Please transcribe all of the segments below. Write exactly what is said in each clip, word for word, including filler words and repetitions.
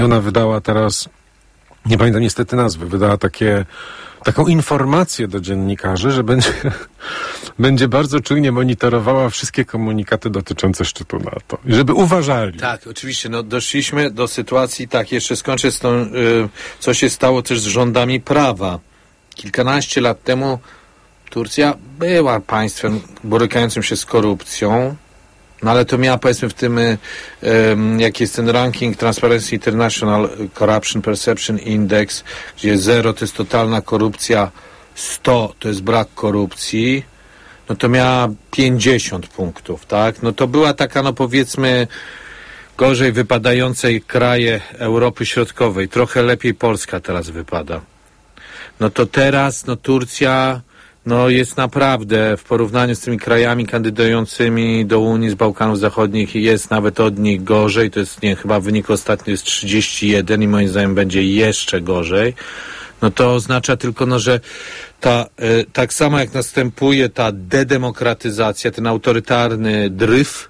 Ona wydała teraz, nie pamiętam niestety nazwy, wydała takie, taką informację do dziennikarzy, że będzie, będzie bardzo czujnie monitorowała wszystkie komunikaty dotyczące szczytu NATO. I żeby uważali. Tak, oczywiście. No, doszliśmy do sytuacji, tak, jeszcze skończę z tą, y, co się stało też z rządami prawa. Kilkanaście lat temu Turcja była państwem borykającym się z korupcją, no ale to miała, powiedzmy, w tym, y, y, jaki jest ten ranking Transparency International Corruption Perception Index, gdzie zero to jest totalna korupcja, sto to jest brak korupcji, no to miała pięćdziesiąt punktów, tak? No to była taka, no powiedzmy, gorzej wypadającej kraje Europy Środkowej. Trochę lepiej Polska teraz wypada. No to teraz, no Turcja, no jest naprawdę w porównaniu z tymi krajami kandydującymi do Unii z Bałkanów Zachodnich jest nawet od nich gorzej. To jest, nie, chyba wynik ostatni jest trzydzieści jeden i moim zdaniem będzie jeszcze gorzej. No to oznacza tylko, no, że ta, y, tak samo jak następuje ta dedemokratyzacja, ten autorytarny dryf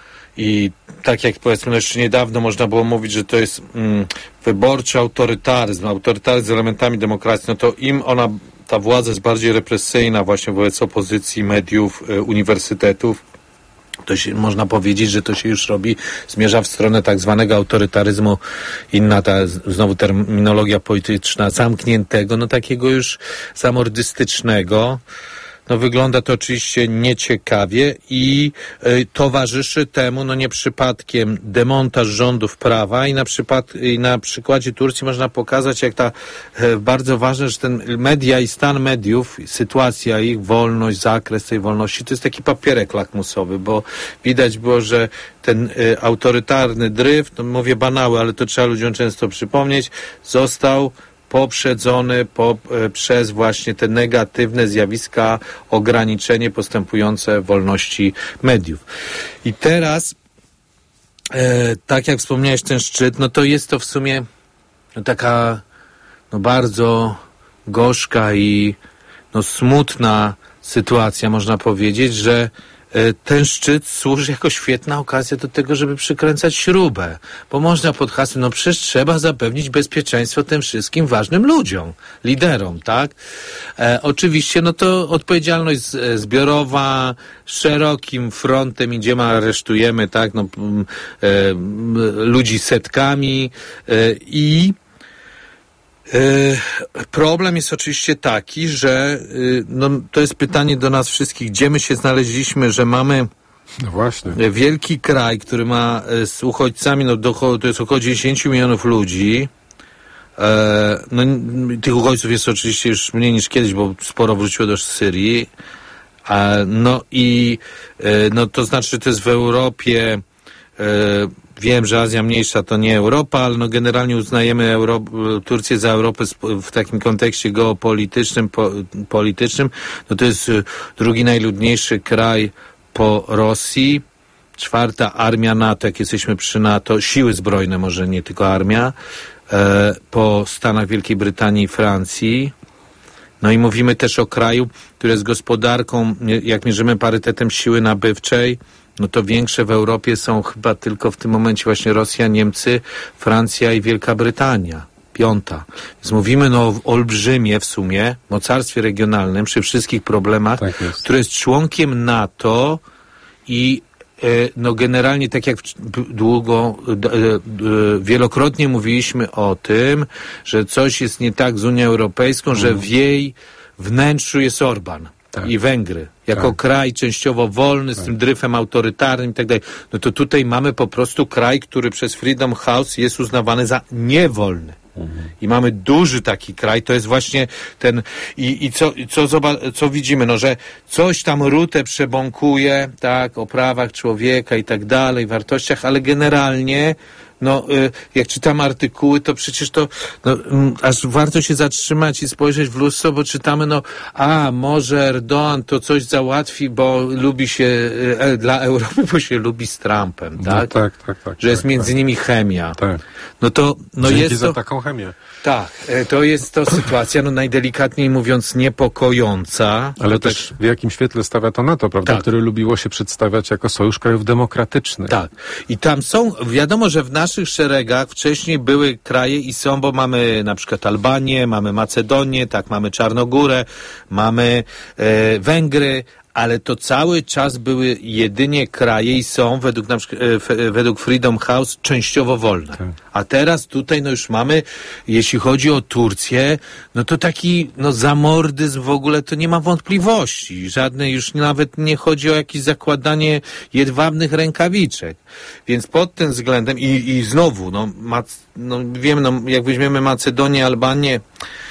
i tak jak, powiedzmy, no jeszcze niedawno można było mówić, że to jest mm, wyborczy autorytaryzm, autorytaryzm z elementami demokracji, no to im ona, ta władza jest bardziej represyjna właśnie wobec opozycji, mediów, y, uniwersytetów, to się, można powiedzieć, że to się już robi, zmierza w stronę tak zwanego autorytaryzmu, inna ta, znowu terminologia polityczna, zamkniętego, no takiego już zamordystycznego. No wygląda to oczywiście nieciekawie i y, towarzyszy temu, no nie przypadkiem, demontaż rządów prawa i na, przypad, i na przykładzie Turcji można pokazać, jak ta y, bardzo ważne, że ten media i stan mediów, sytuacja ich, wolność, zakres tej wolności, to jest taki papierek lakmusowy, bo widać było, że ten y, autorytarny dryf, no mówię banały, ale to trzeba ludziom często przypomnieć, został poprzedzony po, e, przez właśnie te negatywne zjawiska, ograniczenie postępujące wolności mediów. I teraz, e, tak jak wspomniałeś, ten szczyt, no to jest to w sumie no, taka no, bardzo gorzka i no, smutna sytuacja, można powiedzieć, że ten szczyt służy jako świetna okazja do tego, żeby przykręcać śrubę, bo można pod hasłem, no przecież trzeba zapewnić bezpieczeństwo tym wszystkim ważnym ludziom, liderom, tak? E, oczywiście, no to odpowiedzialność zbiorowa, szerokim frontem idziemy, aresztujemy, tak, no, e, ludzi setkami e, i problem jest oczywiście taki, że no, to jest pytanie do nas wszystkich, gdzie my się znaleźliśmy, że mamy no właśnie. wielki kraj, który ma z uchodźcami, no do, to jest około dziesięć milionów ludzi. E, no, tych uchodźców jest oczywiście już mniej niż kiedyś, bo sporo wróciło do Syrii. E, no i e, no, to znaczy, że to jest w Europie. E, Wiem, że Azja Mniejsza to nie Europa, ale no generalnie uznajemy Euro- Turcję za Europę w takim kontekście geopolitycznym, po, politycznym. No to jest drugi najludniejszy kraj po Rosji, czwarta armia NATO, jak jesteśmy przy NATO, siły zbrojne, może nie tylko armia, e, po Stanach Wielkiej Brytanii i Francji. No i mówimy też o kraju, który jest gospodarką, jak mierzymy parytetem siły nabywczej, no to większe w Europie są chyba tylko w tym momencie właśnie Rosja, Niemcy, Francja i Wielka Brytania. Piąta. Więc mówimy no o olbrzymie w sumie mocarstwie regionalnym przy wszystkich problemach, tak jest, które jest członkiem NATO i e, no generalnie tak jak długo, e, wielokrotnie mówiliśmy o tym, że coś jest nie tak z Unią Europejską, mhm. że w jej wnętrzu jest Orban. Tak. I Węgry, jako tak. kraj częściowo wolny, z tak. tym dryfem autorytarnym i tak dalej. No to tutaj mamy po prostu kraj, który przez Freedom House jest uznawany za niewolny. Mhm. I mamy duży taki kraj, to jest właśnie ten, i, i co, co, zoba- co widzimy, no, że coś tam Rutę przebąkuje, tak, o prawach człowieka i tak dalej, wartościach, ale generalnie no, jak czytam artykuły, to przecież to, no, aż warto się zatrzymać i spojrzeć w lustro, bo czytamy, no, a, może Erdoğan to coś załatwi, bo lubi się, e, dla Europy, bo się lubi z Trumpem, tak? No, tak, tak, tak. Że jest tak, między tak. nimi chemia. Tak. No to, no Dzięki jest za to, taką chemię. Tak, to jest to sytuacja, no najdelikatniej mówiąc, niepokojąca. Ale to też w jakim świetle stawia to NATO, prawda? Tak. Które lubiło się przedstawiać jako sojusz krajów demokratycznych. Tak. I tam są, wiadomo, że w naszym naszych szeregach wcześniej były kraje i są, bo mamy na przykład Albanię, mamy Macedonię, tak, mamy Czarnogórę, mamy e, Węgry, ale to cały czas były jedynie kraje i są według, na przykład, e, według Freedom House częściowo wolne. Tak. A teraz tutaj no już mamy, jeśli chodzi o Turcję, no to taki no zamordyzm w ogóle to nie ma wątpliwości. Żadne już nawet nie chodzi o jakieś zakładanie jedwabnych rękawiczek. Więc pod tym względem i, i znowu, no, ma, no wiem, no, jak weźmiemy Macedonię, Albanię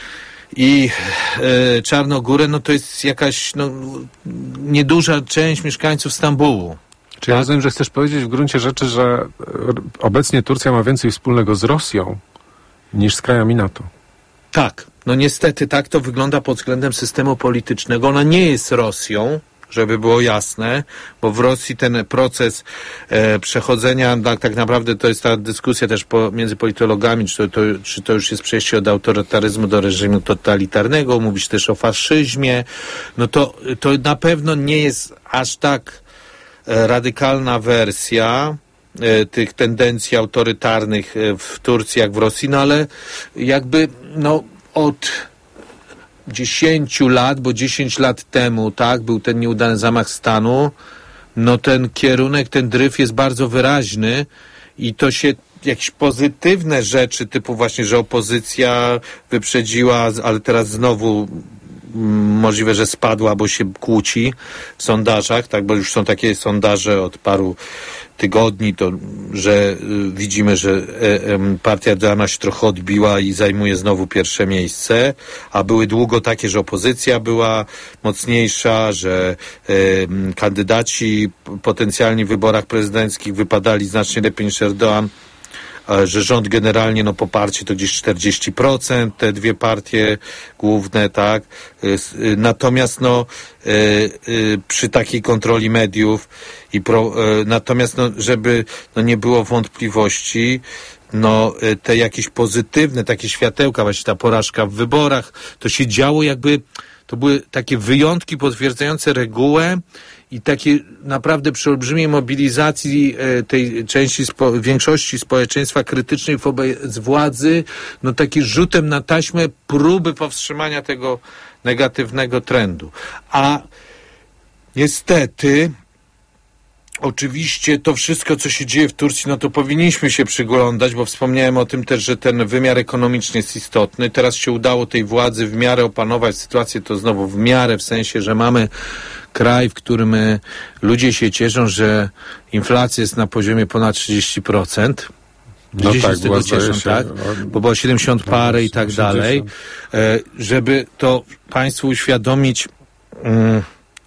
i e, Czarnogórę, no to jest jakaś no, nieduża część mieszkańców Stambułu. Czy ja tak? Rozumiem, że chcesz powiedzieć w gruncie rzeczy, że obecnie Turcja ma więcej wspólnego z Rosją niż z krajami NATO? Tak, no niestety tak to wygląda pod względem systemu politycznego. Ona nie jest Rosją, żeby było jasne, bo w Rosji ten proces e, przechodzenia, tak, tak naprawdę to jest ta dyskusja też po, między politologami, czy to, to, czy to już jest przejście od autorytaryzmu do reżimu totalitarnego, mówić też o faszyzmie, no to, to na pewno nie jest aż tak e, radykalna wersja e, tych tendencji autorytarnych e, w Turcji jak w Rosji, no ale jakby no od dziesięciu lat, bo dziesięć lat temu, tak, był ten nieudany zamach stanu, no ten kierunek, ten dryf jest bardzo wyraźny i to się jakieś pozytywne rzeczy, typu właśnie, że opozycja wyprzedziła, ale teraz znowu możliwe, że spadła, bo się kłóci w sondażach, tak, bo już są takie sondaże od paru tygodni, to, że y, widzimy, że y, y, partia Erdoğana się trochę odbiła i zajmuje znowu pierwsze miejsce, a były długo takie, że opozycja była mocniejsza, że y, kandydaci potencjalni w wyborach prezydenckich wypadali znacznie lepiej niż Erdoğan, że rząd generalnie, no poparcie to gdzieś czterdzieści procent, te dwie partie główne, tak. Natomiast no przy takiej kontroli mediów i pro, natomiast no żeby no nie było wątpliwości, no te jakieś pozytywne, takie światełka, właśnie ta porażka w wyborach, to się działo jakby, to były takie wyjątki potwierdzające regułę i takie naprawdę przy olbrzymiej mobilizacji e, tej części, spo, większości społeczeństwa krytycznej wobec władzy, no taki rzutem na taśmę próby powstrzymania tego negatywnego trendu. A niestety oczywiście to wszystko, co się dzieje w Turcji, no to powinniśmy się przyglądać, bo wspomniałem o tym też, że ten wymiar ekonomiczny jest istotny. Teraz się udało tej władzy w miarę opanować sytuację, to znowu w miarę, w sensie, że mamy kraj, w którym ludzie się cieszą, że inflacja jest na poziomie ponad trzydzieści procent. No Ludzie tak, się z tego cieszą, się, tak? Bo było siedemdziesiąt parę i tak dalej. E, żeby to państwu uświadomić, mm,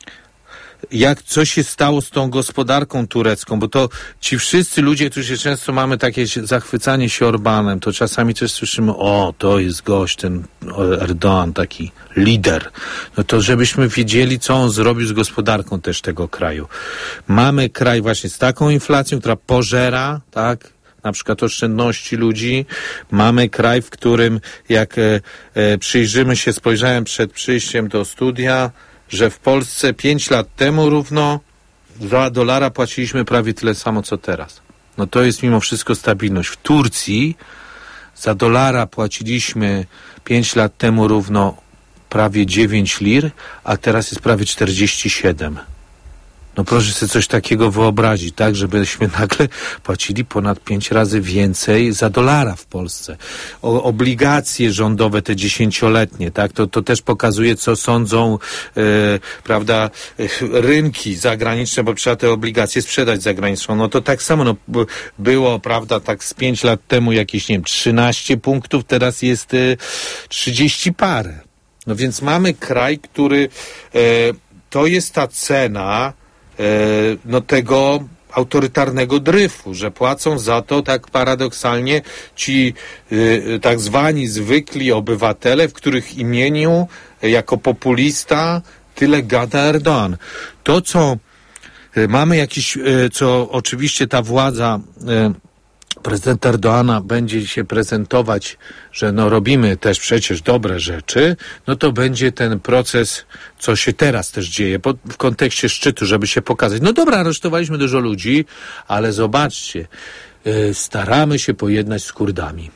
jak, co się stało z tą gospodarką turecką, bo to ci wszyscy ludzie, którzy często mamy takie zachwycanie się Orbánem, to czasami też słyszymy, o, to jest gość, ten Erdoğan, taki lider. No to żebyśmy wiedzieli, co on zrobił z gospodarką też tego kraju. Mamy kraj właśnie z taką inflacją, która pożera, tak, na przykład oszczędności ludzi. Mamy kraj, w którym jak e, e, przyjrzymy się, spojrzałem przed przyjściem do studia, że w Polsce pięć lat temu równo za dolara płaciliśmy prawie tyle samo, co teraz. No to jest mimo wszystko stabilność. W Turcji za dolara płaciliśmy pięć lat temu równo prawie dziewięć lir, a teraz jest prawie czterdzieści siedem. No proszę sobie coś takiego wyobrazić, tak, żebyśmy nagle płacili ponad pięć razy więcej za dolara w Polsce. O, obligacje rządowe, te dziesięcioletnie, tak, to, to też pokazuje, co sądzą, e, prawda, e, rynki zagraniczne, bo trzeba te obligacje sprzedać zagraniczną. No to tak samo, no, było, prawda, tak z pięć lat temu jakieś, nie wiem, trzynaście punktów, teraz jest e, trzydzieści parę. No więc mamy kraj, który, e, to jest ta cena, no tego autorytarnego dryfu, że płacą za to tak paradoksalnie ci y, tak zwani zwykli obywatele, w których imieniu jako populista tyle gada Erdoğan. To, co y, mamy jakiś, y, co oczywiście ta władza y, prezydenta Erdoğana będzie się prezentować, że no robimy też przecież dobre rzeczy, no to będzie ten proces, co się teraz też dzieje, bo w kontekście szczytu, żeby się pokazać. No dobra, aresztowaliśmy dużo ludzi, ale zobaczcie, y, staramy się pojednać z Kurdami.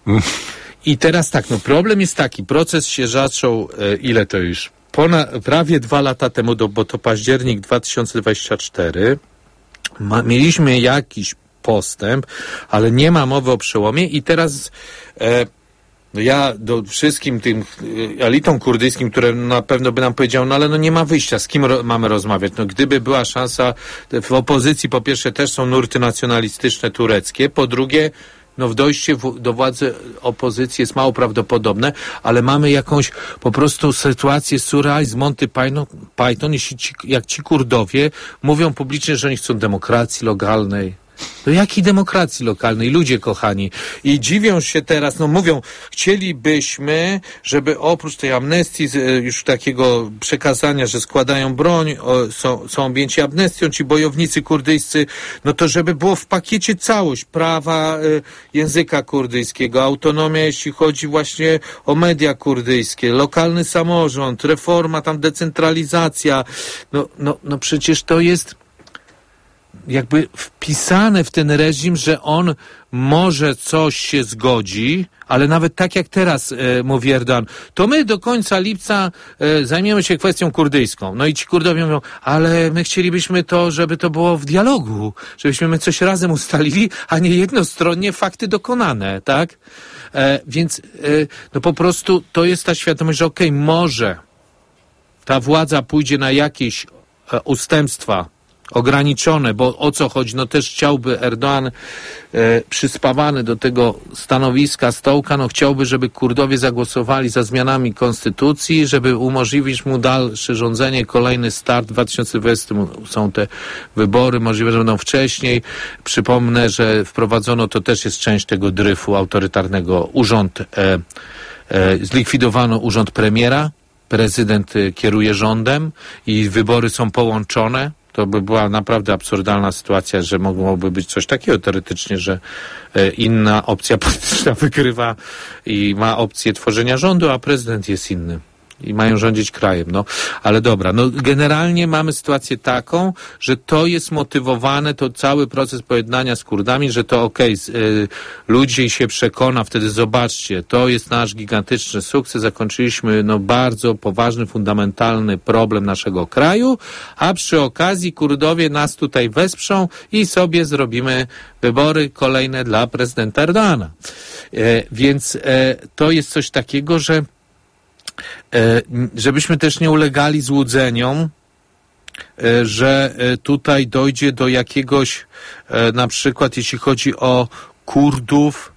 I teraz tak, no problem jest taki, proces się zaczął, y, ile to już? Ponad, prawie dwa lata temu, do, bo to październik dwa tysiące dwudziesty czwarty, ma, mieliśmy jakiś postęp, ale nie ma mowy o przełomie i teraz e, no ja do wszystkim tym e, elitom kurdyjskim, które na pewno by nam powiedział, no ale no nie ma wyjścia, z kim ro, mamy rozmawiać? No gdyby była szansa, w opozycji po pierwsze też są nurty nacjonalistyczne tureckie, po drugie no w dojście w, do władzy opozycji jest mało prawdopodobne, ale mamy jakąś po prostu sytuację surreal z Monty Python, Python jeśli ci, jak ci Kurdowie mówią publicznie, że oni chcą demokracji lokalnej. No jakiej demokracji lokalnej, ludzie kochani? I dziwią się teraz, no mówią, chcielibyśmy, żeby oprócz tej amnestii, już takiego przekazania, że składają broń, o, są, są objęci amnestią, ci bojownicy kurdyjscy, no to żeby było w pakiecie całość prawa y, języka kurdyjskiego, autonomia, jeśli chodzi właśnie o media kurdyjskie, lokalny samorząd, reforma, tam decentralizacja. No, no, no przecież to jest jakby wpisane w ten reżim, że on może coś się zgodzi, ale nawet tak jak teraz e, mówi Erdoğan, to my do końca lipca e, zajmiemy się kwestią kurdyjską. No i ci Kurdowie mówią, ale my chcielibyśmy to, żeby to było w dialogu, żebyśmy my coś razem ustalili, a nie jednostronnie fakty dokonane, tak? E, więc e, no po prostu to jest ta świadomość, że okej, okay, może ta władza pójdzie na jakieś e, ustępstwa ograniczone, bo o co chodzi? No też chciałby Erdoğan e, przyspawany do tego stanowiska stołka, no chciałby, żeby Kurdowie zagłosowali za zmianami konstytucji, żeby umożliwić mu dalsze rządzenie, kolejny start. W dwa tysiące dwudziestym są te wybory, możliwe, że będą wcześniej. Przypomnę, że wprowadzono, to też jest część tego dryfu autorytarnego, urząd, e, e, zlikwidowano urząd premiera, prezydent e, kieruje rządem i wybory są połączone. To by była naprawdę absurdalna sytuacja, że mogłoby być coś takiego teoretycznie, że e, inna opcja polityczna wygrywa i ma opcję tworzenia rządu, a prezydent jest inny. I mają rządzić krajem, no. Ale dobra, no generalnie mamy sytuację taką, że to jest motywowane, to cały proces pojednania z Kurdami, że to okej, okay, y, ludzi się przekona, wtedy zobaczcie, to jest nasz gigantyczny sukces, zakończyliśmy no bardzo poważny, fundamentalny problem naszego kraju, a przy okazji Kurdowie nas tutaj wesprzą i sobie zrobimy wybory kolejne dla prezydenta Erdoğana. E, więc e, to jest coś takiego, że żebyśmy też nie ulegali złudzeniom, że tutaj dojdzie do jakiegoś, na przykład jeśli chodzi o Kurdów,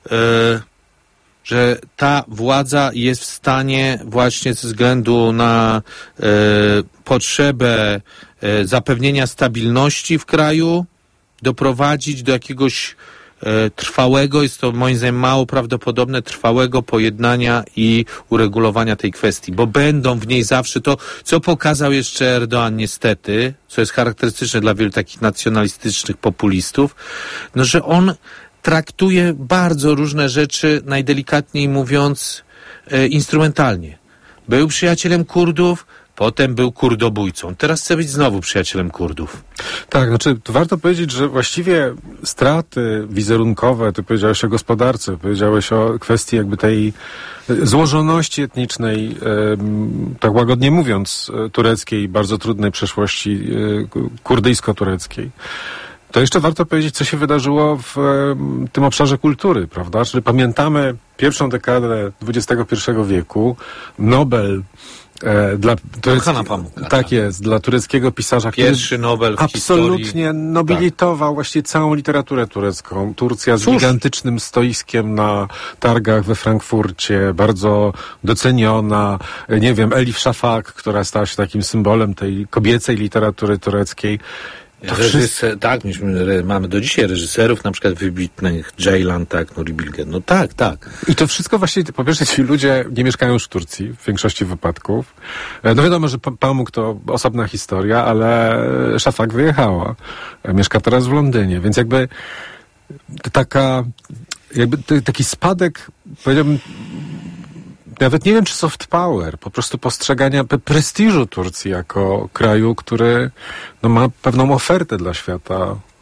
że ta władza jest w stanie właśnie ze względu na potrzebę zapewnienia stabilności w kraju doprowadzić do jakiegoś trwałego, jest to moim zdaniem mało prawdopodobne, trwałego pojednania i uregulowania tej kwestii, bo będą w niej zawsze to, co pokazał jeszcze Erdoğan niestety, co jest charakterystyczne dla wielu takich nacjonalistycznych populistów, no że on traktuje bardzo różne rzeczy, najdelikatniej mówiąc, e, instrumentalnie. Był przyjacielem Kurdów, potem był kurdobójcą. Teraz chce być znowu przyjacielem Kurdów. Tak, znaczy to warto powiedzieć, że właściwie straty wizerunkowe, ty powiedziałeś o gospodarce, powiedziałeś o kwestii jakby tej złożoności etnicznej, e, tak łagodnie mówiąc, tureckiej, bardzo trudnej przeszłości e, kurdyjsko-tureckiej. To jeszcze warto powiedzieć, co się wydarzyło w e, tym obszarze kultury, prawda? Czyli pamiętamy pierwszą dekadę dwudziestego pierwszego wieku, Nobel E, dla turecki, Pamuka, tak jest, dla tureckiego pisarza, pierwszy który Nobel w absolutnie historii. nobilitował tak. właściwie całą literaturę turecką. Turcja z Cóż. gigantycznym stoiskiem na targach we Frankfurcie, bardzo doceniona. Nie wiem, Elif Shafak, która stała się takim symbolem tej kobiecej literatury tureckiej. Reżyser, tak, myśmy, mamy do dzisiaj reżyserów, na przykład wybitnych, Ceylan, tak, Nuri Bilge, no tak, tak. I to wszystko właściwie, po pierwsze, ci ludzie nie mieszkają już w Turcji, w większości wypadków. No wiadomo, że Pamuk to osobna historia, ale Szafak wyjechała. Mieszka teraz w Londynie, więc jakby taka, jakby t- taki spadek, powiedziałbym, nawet nie wiem, czy soft power, po prostu postrzegania pre- prestiżu Turcji jako kraju, który no, ma pewną ofertę dla świata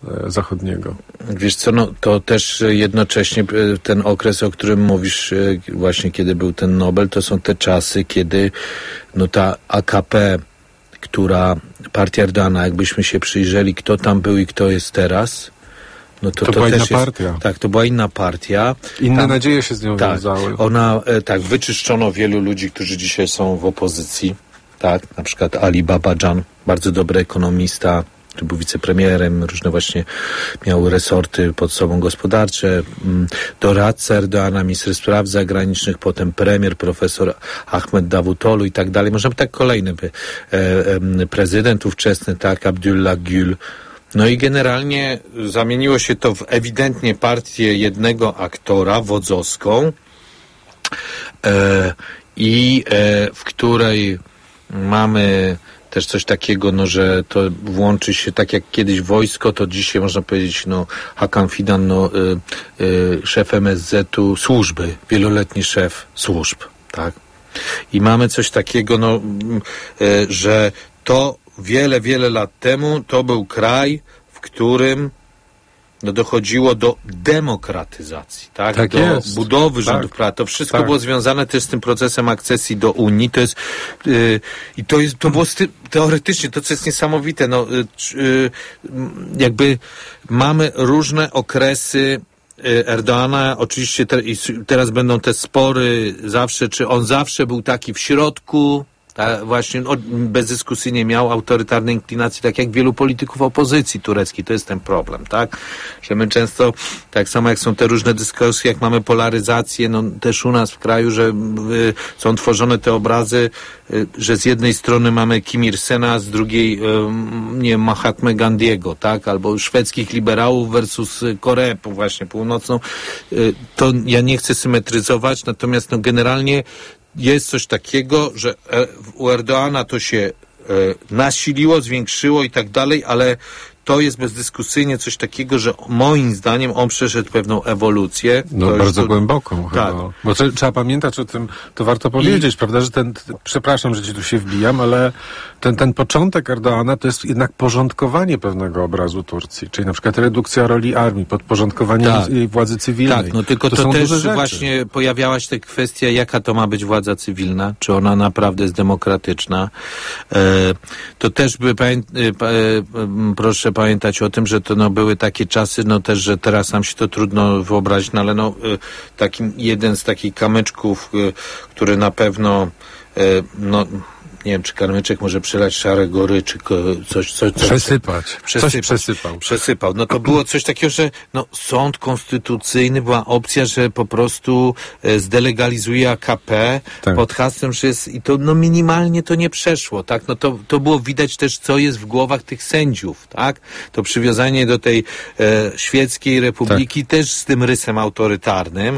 e, zachodniego. Wiesz co, no to też jednocześnie ten okres, o którym mówisz, właśnie kiedy był ten Nobel, to są te czasy, kiedy no ta A K P, która, partia Erdogana, jakbyśmy się przyjrzeli, kto tam był i kto jest teraz, no to, to, to to była też inna jest, partia. Tak, to była inna partia. Inne tam, nadzieje się z nią tak, wiązały. Ona, tak, wyczyszczono wielu ludzi, którzy dzisiaj są w opozycji, tak, na przykład Ali Babajan, bardzo dobry ekonomista, który był wicepremierem, różne właśnie miał resorty pod sobą gospodarcze, doradca Erdogana, minister spraw zagranicznych, potem premier, profesor Ahmed Davutoglu i tak dalej. Można by tak kolejny by, e, e, prezydent ówczesny, tak, Abdullah Gül. No i generalnie zamieniło się to w ewidentnie partię jednego aktora, wodzowską, e, i e, w której mamy też coś takiego, no, że to włączy się, tak jak kiedyś wojsko, to dzisiaj można powiedzieć, no, Hakan Fidan, no, y, y, szef M S Z-u służby, wieloletni szef służb, tak? I mamy coś takiego, no, y, że to wiele, wiele lat temu to był kraj, w którym no, dochodziło do demokratyzacji, tak? Tak do jest. budowy tak. rządów prawa. To wszystko tak. było związane też z tym procesem akcesji do Unii. To jest yy, i to jest, to było sty- teoretycznie, to co jest niesamowite, no yy, yy, jakby mamy różne okresy Erdogana, oczywiście te, i teraz będą te spory zawsze, czy on zawsze był taki w środku, ta właśnie no, bezdyskusyjnie miał autorytarne inklinacje, tak jak wielu polityków opozycji tureckiej. To jest ten problem, tak? Że my często, tak samo jak są te różne dyskusje, jak mamy polaryzację, no też u nas w kraju, że y, są tworzone te obrazy, y, że z jednej strony mamy Kim Il-sena, z drugiej, y, nie wiem, Mahatmę Gandiego, tak? Albo szwedzkich liberałów versus Koreę właśnie północną. Y, to ja nie chcę symetryzować, natomiast no generalnie jest coś takiego, że u Erdogana to się e, nasiliło, zwiększyło i tak dalej, ale to jest bezdyskusyjnie coś takiego, że moim zdaniem on przeszedł pewną ewolucję. No to bardzo to... głęboką tak. chyba. Bo to, trzeba pamiętać o tym, to warto powiedzieć, I... prawda, że ten, t, przepraszam, że ci tu się wbijam, ale ten, ten początek Erdogana to jest jednak porządkowanie pewnego obrazu Turcji, czyli na przykład redukcja roli armii, podporządkowanie tak. jej władzy cywilnej. Tak, no tylko to, to też właśnie pojawiała się ta kwestia, jaka to ma być władza cywilna, czy ona naprawdę jest demokratyczna. E, to też by, pamię- e, e, proszę pamiętać o tym, że to no, były takie czasy, no też, że teraz nam się to trudno wyobrazić, no ale no takim, jeden z takich kamyczków, który na pewno no nie wiem, czy kamyczek może przelać szare gory, czy coś, coś, coś przesypać. Przesypać. Coś przesypał. Przesypał. No to było coś takiego, że no, sąd konstytucyjny, była opcja, że po prostu e, zdelegalizuje A K P tak. pod hasłem, że jest, i to no minimalnie to nie przeszło, tak? No to, to było widać też, co jest w głowach tych sędziów, tak? To przywiązanie do tej e, Świeckiej Republiki tak. też z tym rysem autorytarnym.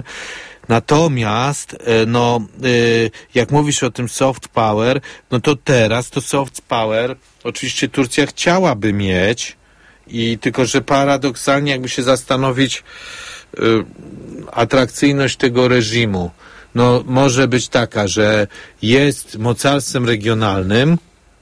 Natomiast, no, jak mówisz o tym soft power, no to teraz to soft power oczywiście Turcja chciałaby mieć, i tylko że paradoksalnie jakby się zastanowić atrakcyjność tego reżimu, no może być taka, że jest mocarstwem regionalnym,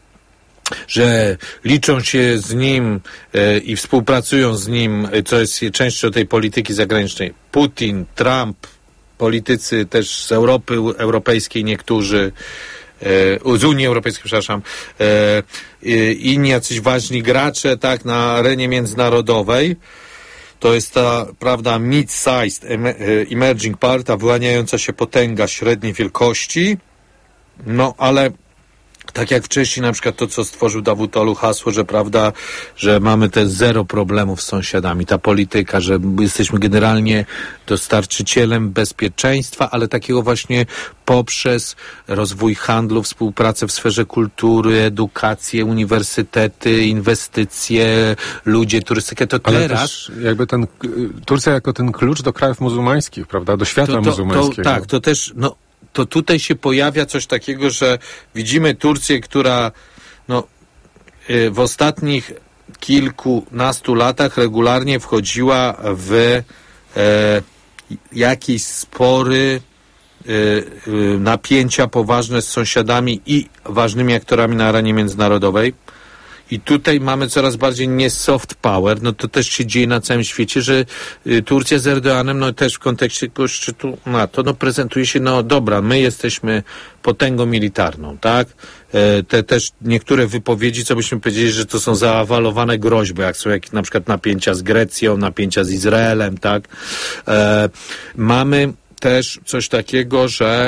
że liczą się z nim e, i współpracują z nim, co jest częścią tej polityki zagranicznej, Putin, Trump, politycy też z Europy Europejskiej, niektórzy, e, z Unii Europejskiej, przepraszam, e, e, inni jacyś ważni gracze, tak, na arenie międzynarodowej. To jest ta, prawda, mid-sized emerging power, ta wyłaniająca się potęga średniej wielkości, no ale tak jak wcześniej na przykład to, co stworzył Davutoglu, hasło, że prawda, że mamy te zero problemów z sąsiadami, ta polityka, że jesteśmy generalnie dostarczycielem bezpieczeństwa, ale takiego właśnie poprzez rozwój handlu, współpracę w sferze kultury, edukację, uniwersytety, inwestycje, ludzie, turystykę, to ale teraz... Też jakby ten, Turcja jako ten klucz do krajów muzułmańskich, prawda, do świata to, to, muzułmańskiego. To, tak, to też, no, to tutaj się pojawia coś takiego, że widzimy Turcję, która no, w ostatnich kilkunastu latach regularnie wchodziła w e, jakieś spory, e, e, napięcia poważne z sąsiadami i ważnymi aktorami na arenie międzynarodowej. I tutaj mamy coraz bardziej nie soft power, no to też się dzieje na całym świecie, że y, Turcja z Erdoğanem, no też w kontekście tego szczytu NATO, no prezentuje się, no dobra, my jesteśmy potęgą militarną, tak? E, te też niektóre wypowiedzi, co byśmy powiedzieli, że to są zaawalowane groźby, jak są jak na przykład napięcia z Grecją, napięcia z Izraelem, tak? E, mamy też coś takiego, że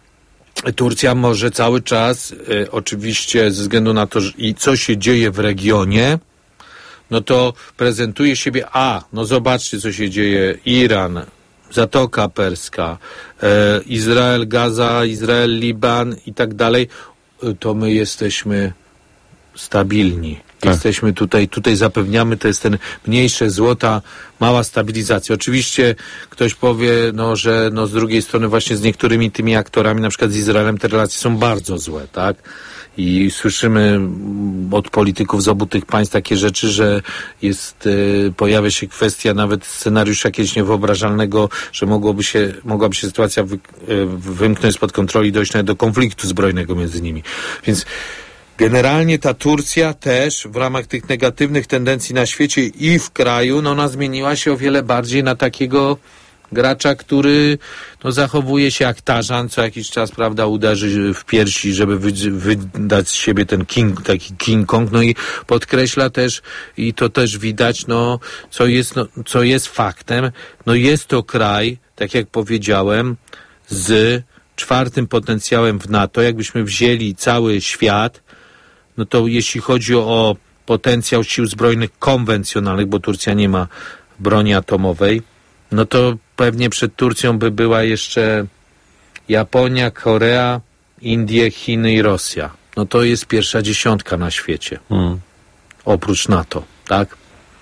Turcja może cały czas, y, oczywiście ze względu na to, że i co się dzieje w regionie, no to prezentuje siebie, a, no zobaczcie, co się dzieje, Iran, Zatoka Perska, y, Izrael, Gaza, Izrael, Liban i tak dalej, y, to my jesteśmy stabilni. Tak. Jesteśmy tutaj, tutaj zapewniamy, to jest ten mniejsze złota, mała stabilizacja. Oczywiście ktoś powie, no, że no, z drugiej strony właśnie z niektórymi tymi aktorami, na przykład z Izraelem, te relacje są bardzo złe, tak? I słyszymy od polityków z obu tych państw takie rzeczy, że jest, y, pojawia się kwestia nawet scenariusza jakiegoś niewyobrażalnego, że mogłoby się, mogłaby się sytuacja wy, y, wymknąć spod kontroli i dojść nawet do konfliktu zbrojnego między nimi. Więc generalnie ta Turcja też w ramach tych negatywnych tendencji na świecie i w kraju, no ona zmieniła się o wiele bardziej na takiego gracza, który no, zachowuje się jak tarzan, co jakiś czas, prawda, uderzy w piersi, żeby wy, wydać z siebie ten king, taki King Kong, no i podkreśla też, i to też widać, no, co jest, no, co jest faktem, no jest to kraj, tak jak powiedziałem, z czwartym potencjałem w NATO. Jakbyśmy wzięli cały świat, no to jeśli chodzi o potencjał sił zbrojnych konwencjonalnych, bo Turcja nie ma broni atomowej, no to pewnie przed Turcją by była jeszcze Japonia, Korea, Indie, Chiny i Rosja. No to jest pierwsza dziesiątka na świecie. Hmm. Oprócz NATO, tak?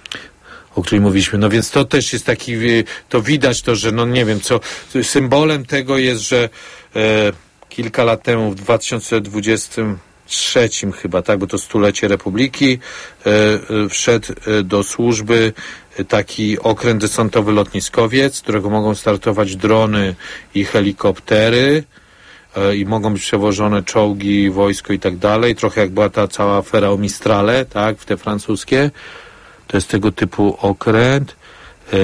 O której mówiliśmy. No więc to też jest taki, to widać to, że no nie wiem, co symbolem tego jest, że e, kilka lat temu w dwa tysiące dwudziestym trzecim chyba, tak, bo to stulecie Republiki, e, e, wszedł e, do służby taki okręt desantowy lotniskowiec, z którego mogą startować drony i helikoptery e, i mogą być przewożone czołgi, wojsko i tak dalej. Trochę jak była ta cała afera o Mistrale, tak, w te francuskie. To jest tego typu okręt. E,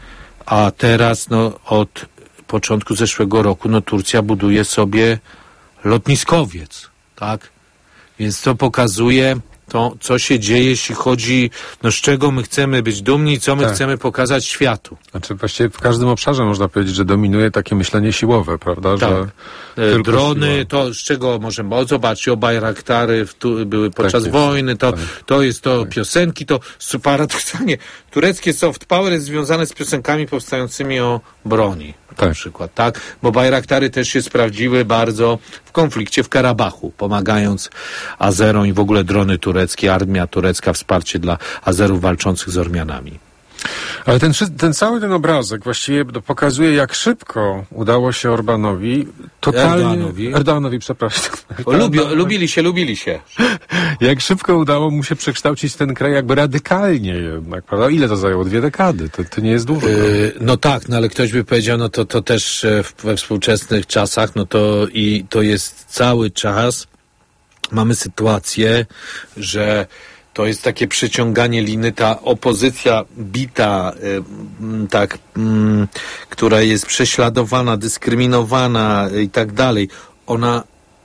a teraz, no, od początku zeszłego roku, no, Turcja buduje sobie lotniskowiec, tak? Więc to pokazuje to, co się dzieje, jeśli chodzi, no z czego my chcemy być dumni i co my tak. chcemy pokazać światu. Znaczy właściwie w każdym obszarze można powiedzieć, że dominuje takie myślenie siłowe, prawda? Tak. Że drony, siła. To z czego możemy, o zobaczcie, o Bajraktary tu były podczas tak wojny, to, tak. to jest to tak. piosenki, to paradoksalnie tureckie soft power jest związane z piosenkami powstającymi o broni. Tak. Na przykład, tak? Bo Bajraktary też się sprawdziły bardzo w konflikcie w Karabachu, pomagając Azerom i w ogóle drony tureckie, armia turecka, wsparcie dla Azerów walczących z Ormianami. Ale ten, ten cały ten obrazek właściwie pokazuje, jak szybko udało się Orbanowi totalnie... Erdoganowi. Erdoganowi, przepraszam. Lubi, lubili się, lubili się. Jak szybko udało mu się przekształcić ten kraj jakby radykalnie jednak, prawda? Ile to zajęło? Dwie dekady. To, to nie jest dużo. Yy, no tak, no ale ktoś by powiedział, no to, to też we współczesnych czasach, no to i to jest cały czas. Mamy sytuację, że to jest takie przeciąganie liny, ta opozycja bita, y, tak, y, która jest prześladowana, dyskryminowana i tak dalej, ona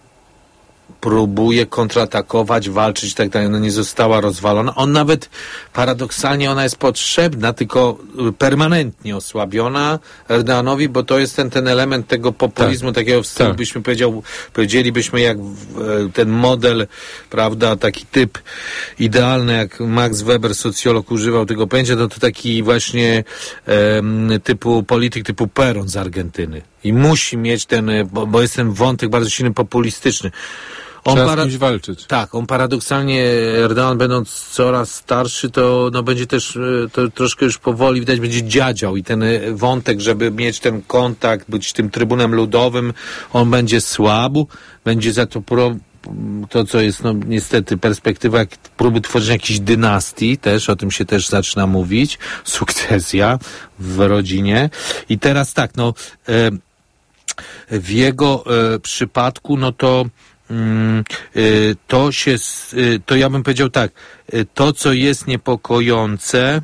próbuje kontratakować, walczyć i tak dalej. Ona nie została rozwalona. On nawet, paradoksalnie, ona jest potrzebna, tylko permanentnie osłabiona Erdoganowi, bo to jest ten, ten element tego populizmu, tak. takiego w stylu, tak. byśmy powiedział, powiedzielibyśmy jak ten model, prawda, taki typ idealny, jak Max Weber, socjolog, używał tego pojęcia, to, to taki właśnie um, typu polityk, typu Peron z Argentyny. I musi mieć ten, bo, bo jest ten wątek bardzo silny, populistyczny. On Trzeba para- z kimś walczyć. Tak, on paradoksalnie, Erdogan będąc coraz starszy, to no będzie też to troszkę już powoli widać, będzie dziadział i ten wątek, żeby mieć ten kontakt, być tym trybunem ludowym, on będzie słabł, będzie za to pro, to, co jest no niestety perspektywa jak próby tworzenia jakiejś dynastii, też o tym się też zaczyna mówić, sukcesja w rodzinie. I teraz tak, no e, w jego e, przypadku, no to to się, to ja bym powiedział tak, to co jest niepokojące,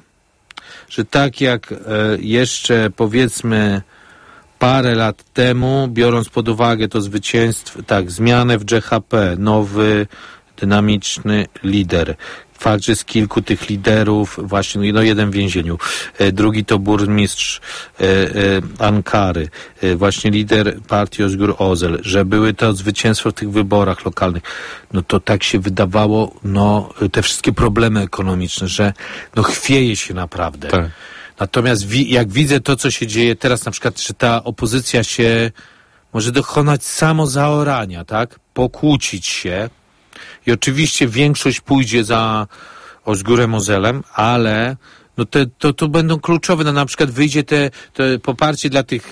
że tak jak jeszcze powiedzmy parę lat temu, biorąc pod uwagę to zwycięstwo, tak, zmianę w G H P, nowy, dynamiczny lider. Fakt, że z kilku tych liderów, właśnie, no jeden w więzieniu, e, drugi to burmistrz e, e, Ankary, e, właśnie lider partii Özgür Özel, że były to zwycięstwo w tych wyborach lokalnych, no to tak się wydawało, no te wszystkie problemy ekonomiczne, że no chwieje się naprawdę. Tak. Natomiast wi- jak widzę to, co się dzieje teraz, na przykład, że ta opozycja się może dokonać samozaorania, tak? Pokłócić się i oczywiście większość pójdzie za Özgürem Özelem, ale no te, to, to będą kluczowe. No na przykład wyjdzie te, te poparcie dla tych e,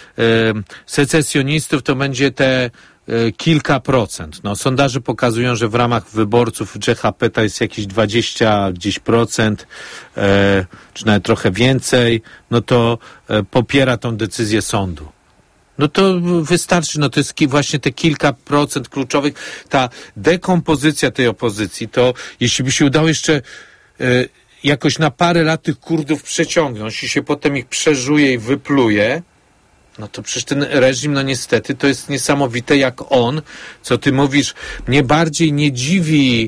e, secesjonistów, to będzie te e, kilka procent. No, sondaże pokazują, że w ramach wyborców G H P to jest jakieś dwadzieścia gdzieś procent, e, czy nawet trochę więcej, no to e, popiera tą decyzję sądu. No to wystarczy, no to jest ki- właśnie te kilka procent kluczowych. Ta dekompozycja tej opozycji, to jeśli by się udało jeszcze y, jakoś na parę lat tych Kurdów przeciągnąć i się potem ich przeżuje i wypluje, no to przecież ten reżim, no niestety, to jest niesamowite jak on, co ty mówisz, mnie bardziej nie dziwi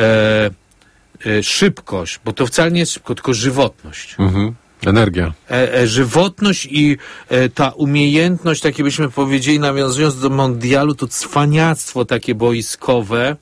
e, e, szybkość, bo to wcale nie jest szybko, tylko żywotność. Mhm. Energia. E, e, żywotność i e, ta umiejętność, takie byśmy powiedzieli, nawiązując do mundialu, to cwaniactwo takie boiskowe,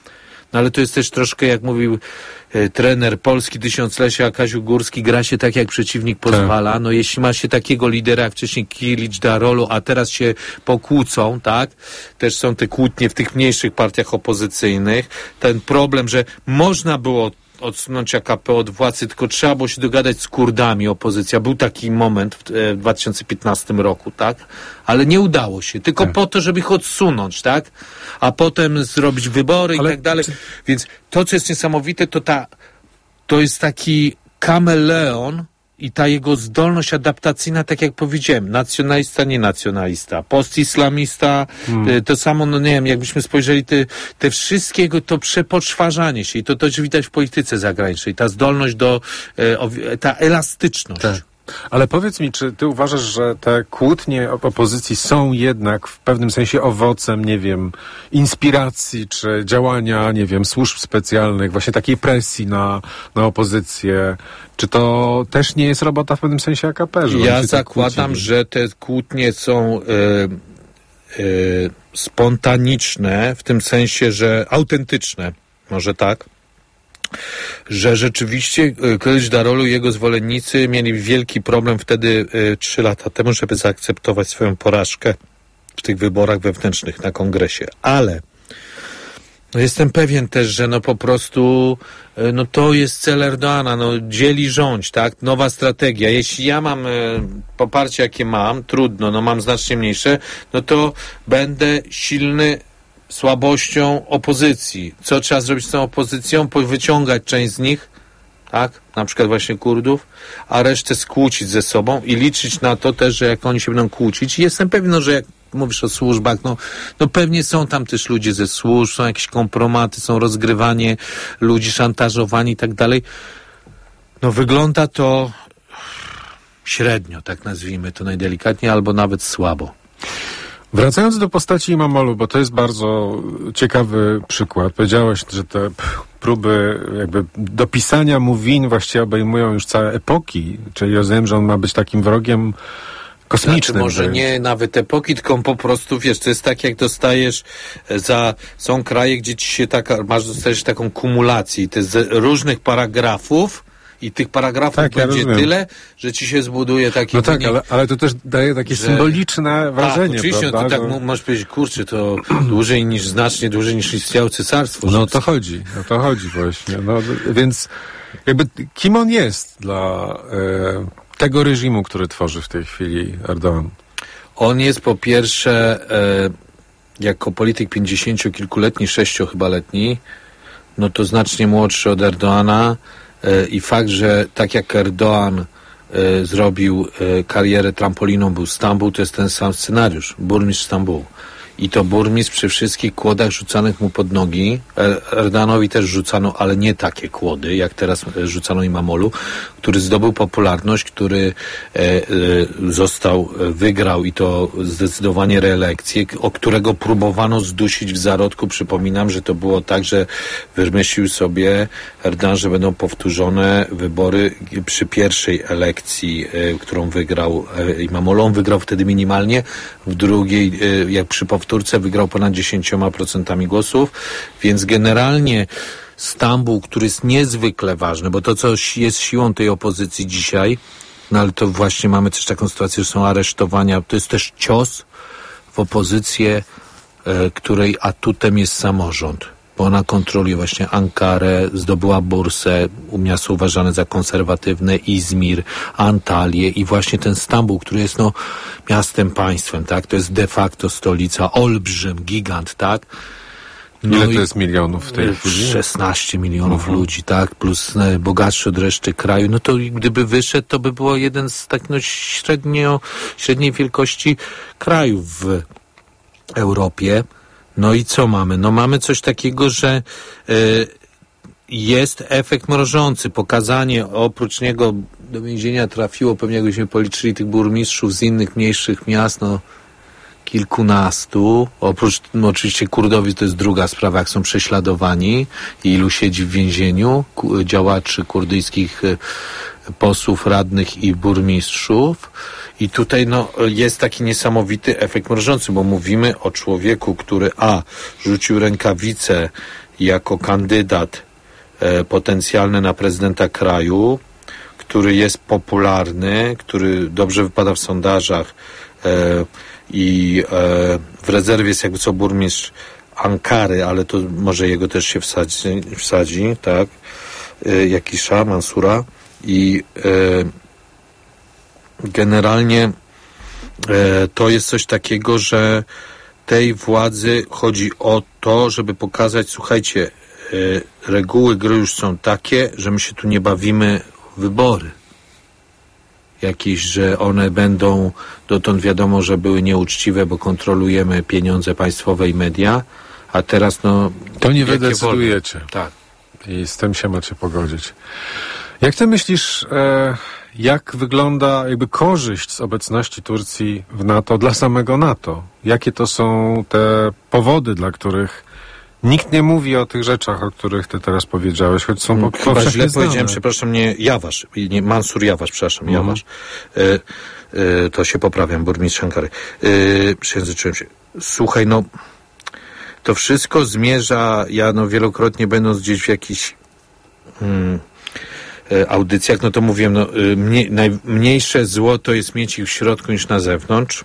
no ale to jest też troszkę, jak mówił e, trener Polski Tysiąclecia Kaziu Górski, gra się tak, jak przeciwnik pozwala. Tak. No jeśli ma się takiego lidera, jak wcześniej Kilic, Darolu, a teraz się pokłócą, tak? Też są te kłótnie w tych mniejszych partiach opozycyjnych. Ten problem, że można było odsunąć A K P od władzy, tylko trzeba było się dogadać z Kurdami, opozycja. Był taki moment w, w dwa tysiące piętnastym roku, tak? Ale nie udało się, tylko tak. po to, żeby ich odsunąć, tak? A potem zrobić wybory Ale... i tak dalej. Więc to, co jest niesamowite, to ta, to jest taki kameleon i ta jego zdolność adaptacyjna, tak jak powiedziałem, nacjonalista, nie nacjonalista, postislamista, hmm. to samo, no nie wiem, jakbyśmy spojrzeli, te, te wszystkiego, to przepoczwarzanie się i to też widać w polityce zagranicznej, ta zdolność do, ta elastyczność. Tak. Ale powiedz mi, czy ty uważasz, że te kłótnie opozycji są jednak w pewnym sensie owocem, nie wiem, inspiracji, czy działania, nie wiem, służb specjalnych, właśnie takiej presji na, na opozycję? Czy to też nie jest robota w pewnym sensie A K P? Że ja zakładam, tak że te kłótnie są y, y, spontaniczne, w tym sensie, że autentyczne, może tak? Że rzeczywiście Kılıç Darolu i jego zwolennicy mieli wielki problem wtedy trzy lata temu, żeby zaakceptować swoją porażkę w tych wyborach wewnętrznych na kongresie. Ale no jestem pewien też, że no po prostu no to jest cel Erdoana, no dzieli rządź, tak? Nowa strategia. Jeśli ja mam e, poparcie, jakie mam, trudno, no mam znacznie mniejsze, no to będę silny słabością opozycji. Co trzeba zrobić z tą opozycją? Wyciągać część z nich, tak? Na przykład właśnie Kurdów, a resztę skłócić ze sobą i liczyć na to też, że jak oni się będą kłócić. I jestem pewien, że jak mówisz o służbach, no, no pewnie są tam też ludzie ze służb, są jakieś kompromaty, są rozgrywanie ludzi, szantażowani i tak dalej. No wygląda to średnio, tak nazwijmy to najdelikatniej, albo nawet słabo. Wracając do postaci Imamoglu, bo to jest bardzo ciekawy przykład. Powiedziałeś, że te próby jakby dopisania mu win właściwie obejmują już całe epoki, czyli rozumiem, że on ma być takim wrogiem kosmicznym. Znaczy, może nie nawet epoki, tylko po prostu, wiesz, to jest tak, jak dostajesz za, są kraje, gdzie ci się taka, masz dostajesz taką kumulację, to jest z różnych paragrafów, i tych paragrafów tak, będzie ja tyle, że ci się zbuduje taki No tak, ale, ale to też daje takie że... symboliczne wrażenie, tak, oczywiście, prawda? No to tak możesz powiedzieć, kurczę, to dłużej niż, znacznie dłużej niż istniało cesarstwo. No o to chodzi, o to chodzi właśnie. No, więc jakby kim on jest dla e, tego reżimu, który tworzy w tej chwili Erdoğan? On jest po pierwsze e, jako polityk pięćdziesięciokilkuletni, sześcio chyba letni, no to znacznie młodszy od Erdoğana. I fakt, że tak jak Erdoğan e, zrobił e, karierę trampoliną, był Stambuł, to jest ten sam scenariusz, burmistrz Stambułu. I to burmistrz przy wszystkich kłodach rzucanych mu pod nogi, Erdoganowi też rzucano, ale nie takie kłody, jak teraz rzucano Imamoglu, który zdobył popularność, który e, e, został, wygrał i to zdecydowanie reelekcję, o którego próbowano zdusić w zarodku. Przypominam, że to było tak, że wymyślił sobie Erdogan, że będą powtórzone wybory przy pierwszej elekcji, e, którą wygrał e, Imamoglu. On wygrał wtedy minimalnie, w drugiej, e, jak przy powtórzeniu Turcja wygrał ponad dziesięć procent głosów, więc generalnie Stambuł, który jest niezwykle ważny, bo to, co jest siłą tej opozycji dzisiaj, no ale to właśnie mamy też taką sytuację, że są aresztowania, to jest też cios w opozycję, e, której atutem jest samorząd, bo ona kontroluje właśnie Ankarę, zdobyła bursę, miasto uważane za konserwatywne, Izmir, Antalię i właśnie ten Stambuł, który jest no miastem państwem, tak? To jest de facto stolica, olbrzym, gigant, tak? No ile to jest milionów w tej chwili? szesnaście milionów uh-huh. ludzi, tak? Plus e, bogatszy od reszty kraju. No to gdyby wyszedł, to by było jeden z tak no średnio, średniej wielkości krajów w Europie. No i co mamy? No mamy coś takiego, że y, jest efekt mrożący. Pokazanie, oprócz niego do więzienia trafiło, pewnie jakbyśmy policzyli tych burmistrzów z innych mniejszych miast, no kilkunastu. Oprócz, no, oczywiście Kurdowie to jest druga sprawa, jak są prześladowani i ilu siedzi w więzieniu, ku, działaczy kurdyjskich y, posłów, radnych i burmistrzów. I tutaj no, jest taki niesamowity efekt mrożący, bo mówimy o człowieku, który a. rzucił rękawice jako kandydat e, potencjalny na prezydenta kraju, który jest popularny, który dobrze wypada w sondażach e, i e, w rezerwie jest jakby co burmistrz Ankary, ale to może jego też się wsadzi, wsadzi tak, e, Jakisza, Mansura i e, generalnie e, to jest coś takiego, że tej władzy chodzi o to, żeby pokazać, słuchajcie, e, reguły gry już są takie, że my się tu nie bawimy w wybory. Jakieś, że one będą, dotąd wiadomo, że były nieuczciwe, bo kontrolujemy pieniądze państwowe i media, a teraz no... To nie wy decydujecie. Tak. I z tym się macie pogodzić. Jak ty myślisz, e, jak wygląda jakby korzyść z obecności Turcji w NATO dla samego NATO? Jakie to są te powody, dla których nikt nie mówi o tych rzeczach, o których ty teraz powiedziałeś, choć są po, Chyba źle znane. powiedziałem, przepraszam, nie Jawasz, nie Mansur Jawasz, przepraszam, Mhm. Jawasz. E, e, to się poprawiam, burmistrz Ankary. E, przejęzyczyłem się. Słuchaj, no to wszystko zmierza, ja no wielokrotnie będąc gdzieś w jakichś hmm, audycjach, no to mówiłem, no, mniej, najmniejsze zło to jest mieć ich w środku niż na zewnątrz,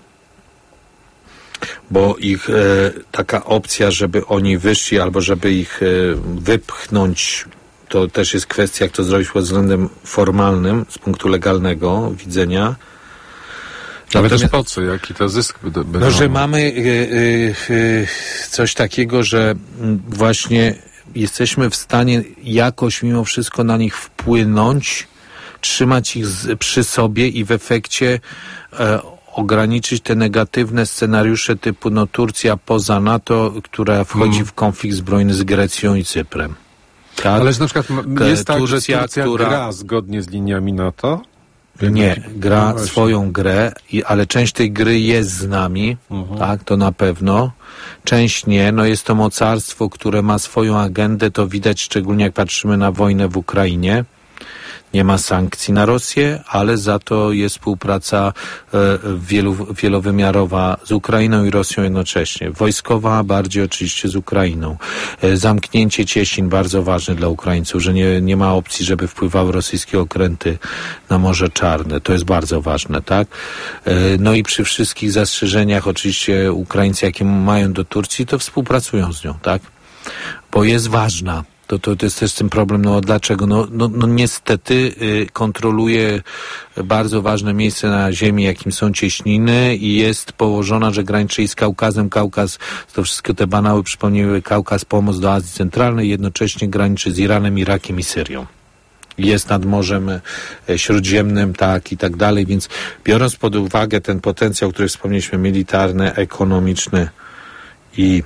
bo ich e, taka opcja, żeby oni wyszli albo żeby ich e, wypchnąć, to też jest kwestia, jak to zrobić pod względem formalnym, z punktu legalnego widzenia. Ale Natomiast, też po co? Jaki to zysk by, by no, że mamy y, y, y, coś takiego, że właśnie jesteśmy w stanie jakoś mimo wszystko na nich wpłynąć, trzymać ich z, przy sobie i w efekcie e, ograniczyć te negatywne scenariusze typu no Turcja poza NATO, która wchodzi mm. w konflikt zbrojny z Grecją i Cyprem. Tak? Ale że na przykład jest tak, Turcja, że Turcja która... gra zgodnie z liniami NATO? Nie, gra no swoją grę, i, ale część tej gry jest z nami, uh-huh. tak, to na pewno. Część nie, no jest to mocarstwo, które ma swoją agendę, to widać szczególnie jak patrzymy na wojnę w Ukrainie. Nie ma sankcji na Rosję, ale za to jest współpraca e, wielu, wielowymiarowa z Ukrainą i Rosją jednocześnie. Wojskowa bardziej oczywiście z Ukrainą. E, zamknięcie cieśnin bardzo ważne dla Ukraińców, że nie, nie ma opcji, żeby wpływały rosyjskie okręty na Morze Czarne. To jest bardzo ważne, tak? E, no i przy wszystkich zastrzeżeniach oczywiście Ukraińcy, jakie mają do Turcji, to współpracują z nią, tak? Bo jest ważna. To, to, to jest też ten problem, no dlaczego? No, no, no niestety y, kontroluje bardzo ważne miejsce na ziemi, jakim są cieśniny i jest położona, że graniczy z Kaukazem. Kaukaz, to wszystkie te banały przypomniały Kaukaz, pomoc do Azji Centralnej, jednocześnie graniczy z Iranem, Irakiem i Syrią. Jest nad Morzem Śródziemnym, tak i tak dalej, więc biorąc pod uwagę ten potencjał, który wspomnieliśmy, militarny, ekonomiczny i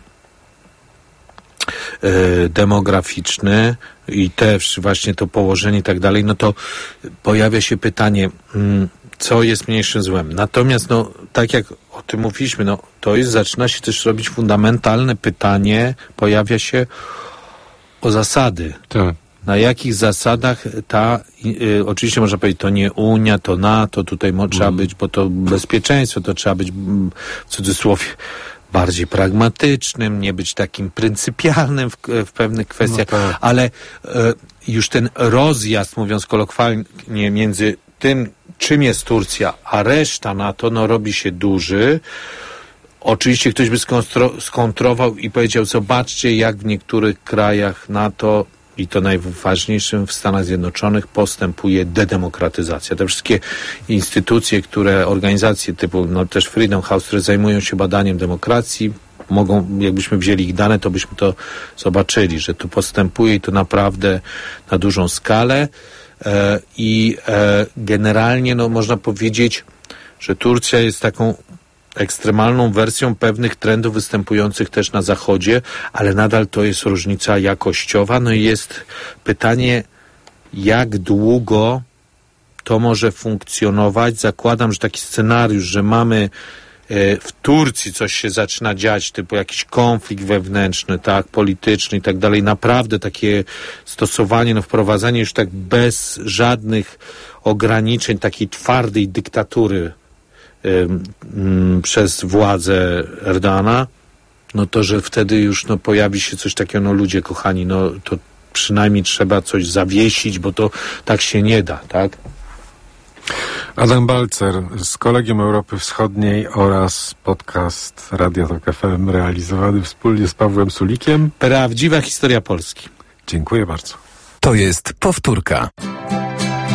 y, demograficzny i też właśnie to położenie i tak dalej, no to pojawia się pytanie, mm, co jest mniejszym złem. Natomiast, no, tak jak o tym mówiliśmy, no, to jest, zaczyna się też robić fundamentalne pytanie, pojawia się o zasady. Tak. Na jakich zasadach ta, y, oczywiście można powiedzieć, to nie Unia, to NATO, tutaj mo, trzeba być, bo to bezpieczeństwo, to trzeba być m, w cudzysłowie bardziej pragmatycznym, nie być takim pryncypialnym w, w pewnych kwestiach, no tak. Ale y, już ten rozjazd, mówiąc kolokwialnie, między tym, czym jest Turcja, a reszta NATO, no robi się duży. Oczywiście ktoś by skontro- skontrował i powiedział, zobaczcie, jak w niektórych krajach NATO, i to najważniejszym w Stanach Zjednoczonych, postępuje dedemokratyzacja. Te wszystkie instytucje, które, organizacje typu, no też Freedom House, które zajmują się badaniem demokracji, mogą, jakbyśmy wzięli ich dane, to byśmy to zobaczyli, że to postępuje i to naprawdę na dużą skalę. E, I e, generalnie, no można powiedzieć, że Turcja jest taką ekstremalną wersją pewnych trendów występujących też na Zachodzie, ale nadal to jest różnica jakościowa. No i jest pytanie, jak długo to może funkcjonować. Zakładam, że taki scenariusz, że mamy w Turcji coś się zaczyna dziać, typu jakiś konflikt wewnętrzny, tak, polityczny i tak dalej, naprawdę takie stosowanie, no wprowadzanie już tak bez żadnych ograniczeń takiej twardej dyktatury ym, ym, przez władzę Erdogana, no to, że wtedy już no pojawi się coś takiego, no ludzie kochani, no to przynajmniej trzeba coś zawiesić, bo to tak się nie da, tak? Adam Balcer z Kolegium Europy Wschodniej oraz podcast Radia Tok F M realizowany wspólnie z Pawłem Sulikiem. Prawdziwa historia Polski. Dziękuję bardzo. To jest powtórka.